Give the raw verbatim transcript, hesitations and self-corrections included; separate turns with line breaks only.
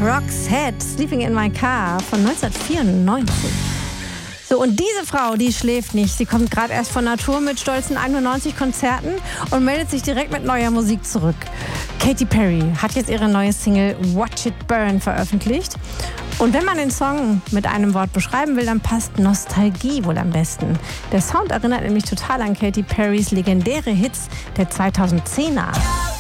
Roxette, Sleeping in My Car von neunzehnhundertvierundneunzig. So, und diese Frau, die schläft nicht. Sie kommt gerade erst von Natur mit stolzen einundneunzig Konzerten und meldet sich direkt mit neuer Musik zurück. Katy Perry hat jetzt ihre neue Single Watch It Burn veröffentlicht. Und wenn man den Song mit einem Wort beschreiben will, dann passt Nostalgie wohl am besten. Der Sound erinnert nämlich total an Katy Perrys legendäre Hits der zweitausendzehner.